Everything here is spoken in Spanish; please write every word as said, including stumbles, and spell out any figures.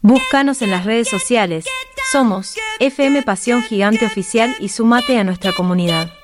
Búscanos en las redes sociales. Somos F M Pasión Gigante Oficial y sumate a nuestra comunidad.